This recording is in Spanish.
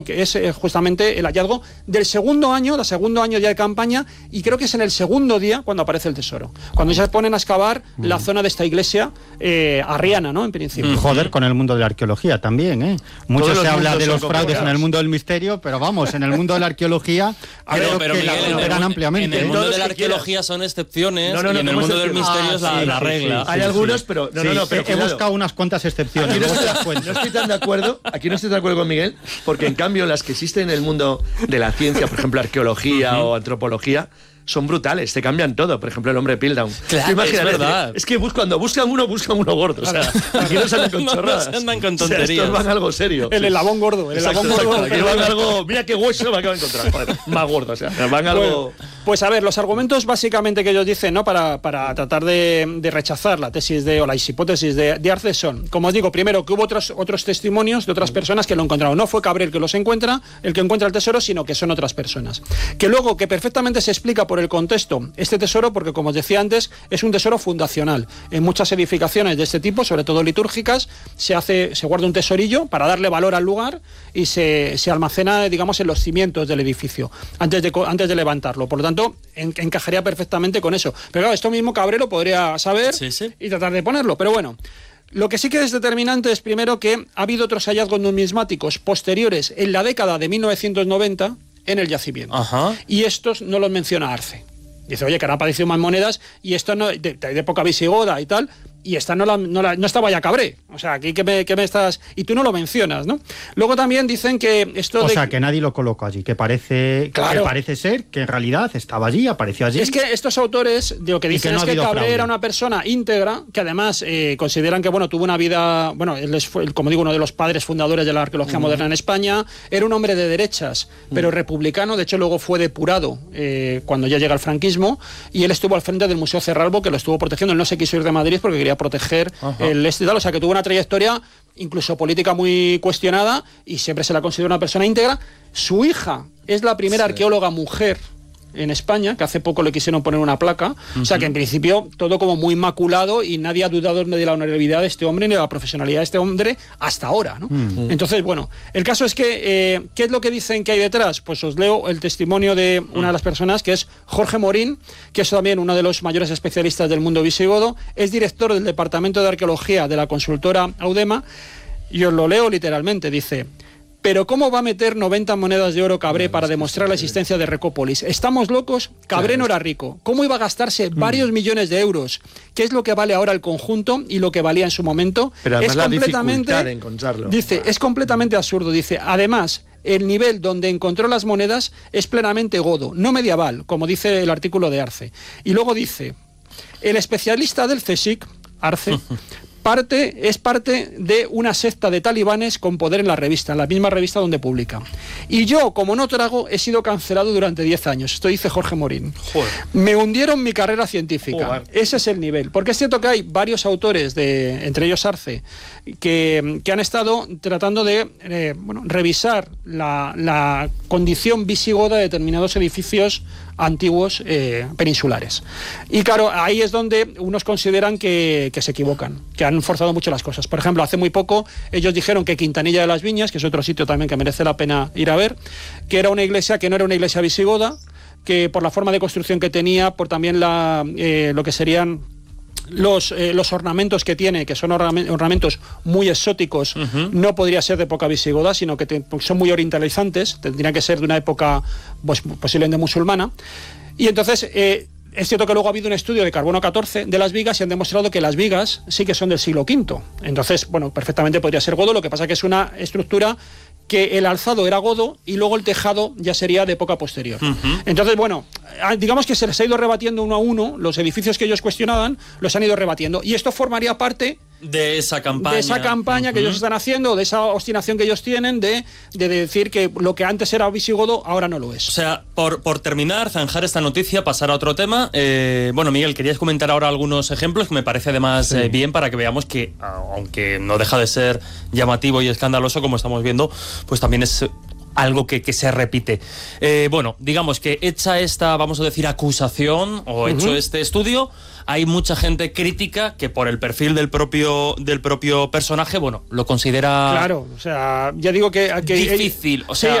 que es justamente el hallazgo del segundo año ya de campaña, y creo que es en el segundo día cuando aparece el tesoro, cuando ya se ponen a excavar la zona de esta iglesia arriana, ¿no? En principio. Joder, con el mundo de la arqueología también, ¿eh? Mucho se habla de los fraudes en el mundo del misterio, pero vamos, en el mundo de la arqueología creo que Miguel, la superan ampliamente. En el mundo de la arqueología son excepciones, y en el mundo del misterio es la regla. Hay algunos, pero pero he buscado unas cuantas excepciones. No estoy tan de acuerdo, aquí no estoy de acuerdo con Miguel, porque en cambio las que existen en el mundo de la ciencia, por ejemplo arqueología o antropología, son brutales, te cambian todo. Por ejemplo, el hombre Piltdown. Claro, es verdad. Es que cuando buscan uno gordo. O sea, aquí no se andan con chorradas. No se andan con tonterías. O sea, estos van a algo serio. El eslabón gordo. Exacto. Aquí van a algo... Mira qué hueso me acabo de encontrar. Joder, más gordo. O sea, van a algo... Pues a ver, los argumentos básicamente que ellos dicen, ¿no? Para tratar de rechazar la tesis o las hipótesis de Arce son, como os digo, primero que hubo otros testimonios de otras personas que lo encontraron. No fue Cabré el que encuentra el tesoro, sino que son otras personas. Que luego, que perfectamente se explica por el contexto este tesoro, porque como os decía antes, es un tesoro fundacional. En muchas edificaciones de este tipo, sobre todo litúrgicas, se guarda un tesorillo para darle valor al lugar y se almacena, digamos, en los cimientos del edificio, antes de levantarlo. Por lo tanto, encajaría perfectamente con eso. Pero claro, esto mismo Cabré lo podría saber y tratar de ponerlo. Pero bueno, lo que sí que es determinante es, primero, que ha habido otros hallazgos numismáticos posteriores en la década de 1990 en el yacimiento. Ajá. Y estos no los menciona Arce. Dice, oye, que han aparecido más monedas y esto no, de época visigoda y tal, y esta no estaba ya Cabré. O sea, aquí que me estás... Y tú no lo mencionas, ¿no? Luego también dicen que esto... O sea, que nadie lo colocó allí, que parece ser que en realidad estaba allí, apareció allí. Es que estos autores de lo que dicen es que Cabré era una persona íntegra, que además consideran que, bueno, tuvo una vida... Bueno, él fue, como digo, uno de los padres fundadores de la arqueología moderna en España. Era un hombre de derechas, pero republicano. De hecho, luego fue depurado cuando ya llega el franquismo, y él estuvo al frente del Museo Cerralbo, que lo estuvo protegiendo. Él no se quiso ir de Madrid porque quería proteger el tal, o sea que tuvo una trayectoria incluso política muy cuestionada y siempre se la considera una persona íntegra. Su hija es la primera arqueóloga mujer en España, que hace poco le quisieron poner una placa, o sea que en principio todo como muy inmaculado y nadie ha dudado de la honorabilidad de este hombre ni de la profesionalidad de este hombre hasta ahora, ¿no? Entonces, bueno, el caso es que, ¿qué es lo que dicen que hay detrás? Pues os leo el testimonio de una de las personas, que es Jorge Morín, que es también uno de los mayores especialistas del mundo visigodo, es director del Departamento de Arqueología de la consultora Audema, y os lo leo literalmente, dice: ¿pero cómo va a meter 90 monedas de oro Cabré para demostrar la existencia de Recópolis? ¿Estamos locos? Cabré no era rico. ¿Cómo iba a gastarse varios millones de euros? ¿Qué es lo que vale ahora el conjunto y lo que valía en su momento? Pero además es completamente, la dificultad de encontrarlo. Dice, es completamente absurdo. Dice, además, el nivel donde encontró las monedas es plenamente godo, no medieval, como dice el artículo de Arce. Y luego dice, el especialista del CSIC, Arce, es parte de una secta de talibanes con poder en la misma revista donde publica. Y yo, como no trago, he sido cancelado durante 10 años. Esto dice Jorge Morín. Joder. Me hundieron mi carrera científica. Joder. Ese es el nivel. Porque es cierto que hay varios autores, entre ellos Arce, que han estado tratando de revisar la condición visigoda de determinados edificios antiguos peninsulares. Y claro, ahí es donde unos consideran que se equivocan, que han forzado mucho las cosas. Por ejemplo, hace muy poco ellos dijeron que Quintanilla de las Viñas, que es otro sitio también que merece la pena ir a ver, que era una iglesia que no era una iglesia visigoda, que por la forma de construcción que tenía, por también lo que serían los ornamentos que tiene, que son ornamentos muy exóticos, no podría ser de época visigoda, sino que son muy orientalizantes, tendrían que ser de una época pues, posiblemente musulmana. Y entonces es cierto que luego ha habido un estudio de carbono 14 de las vigas y han demostrado que las vigas sí que son del siglo V. Entonces, bueno, perfectamente podría ser godo, lo que pasa que es una estructura que el alzado era godo y luego el tejado ya sería de época posterior. Entonces, bueno, digamos que se les ha ido rebatiendo uno a uno, los edificios que ellos cuestionaban los han ido rebatiendo, y esto formaría parte de esa campaña. De esa campaña que ellos están haciendo, de esa obstinación que ellos tienen de decir que lo que antes era visigodo ahora no lo es. O sea, por terminar, zanjar esta noticia, pasar a otro tema. Bueno, Miguel, querías comentar ahora algunos ejemplos que me parece además bien para que veamos que, aunque no deja de ser llamativo y escandaloso, como estamos viendo, pues también es algo que se repite. Bueno, digamos que hecha esta, vamos a decir, acusación o hecho este estudio, hay mucha gente crítica que por el perfil del propio personaje, bueno, lo considera... Claro, o sea, ya digo que difícil, o sea... Sí,